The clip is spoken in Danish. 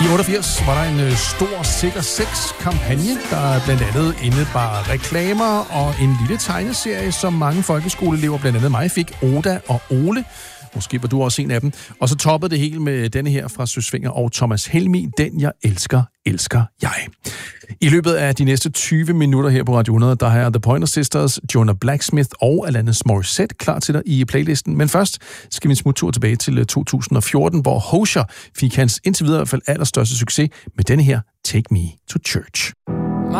I 88 var der en stor sikker sex-kampagne, der blandt andet indebar reklamer og en lille tegneserie, som mange folkeskoleelever, blandt andet mig, fik, Oda og Ole. Måske var du også en af dem. Og så toppede det hele med denne her fra Søs Fenger og Thomas Helmig, Den jeg elsker, elsker jeg. I løbet af de næste 20 minutter her på Radio 100, der har The Pointer Sisters, Jonah Blacksmith og Alanis Morissette klar til dig i playlisten. Men først skal vi en smuttur tilbage til 2014, hvor Hozier fik hans indtil videre i hvert fald allerstørste succes med denne her Take Me to Church.